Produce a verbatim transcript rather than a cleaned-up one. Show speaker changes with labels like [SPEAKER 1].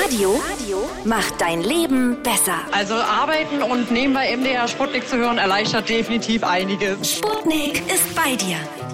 [SPEAKER 1] Radio macht dein Leben besser.
[SPEAKER 2] Also arbeiten und nebenbei M D R Sputnik zu hören erleichtert definitiv einiges.
[SPEAKER 1] Sputnik ist bei dir.